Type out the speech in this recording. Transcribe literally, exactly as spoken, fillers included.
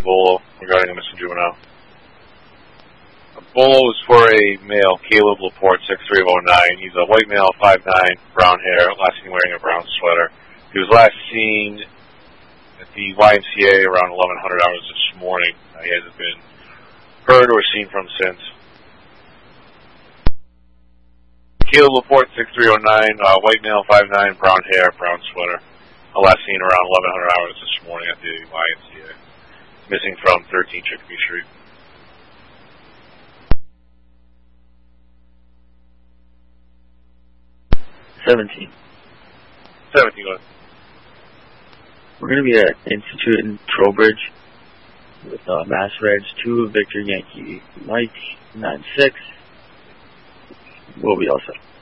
bolo regarding a missing juvenile. A bolo is for a male, Caleb Laporte, six three oh nine. He's a white male, five nine, brown hair, last seen wearing a brown sweater. He was last seen at the Y M C A around eleven hundred hours this morning. Uh, he hasn't been heard or seen from since. Caleb Laporte, six three oh nine, uh, white male, five nine, brown hair, brown sweater. Uh, last seen around eleven hundred hours this morning at the Y M C A. Missing from thirteen Chicopee Street. seventeen. seventeen, go ahead. We're going to be at Institute in Trowbridge with uh, Mass Reds two, Victor Yankee Mike nine six. We'll be all set.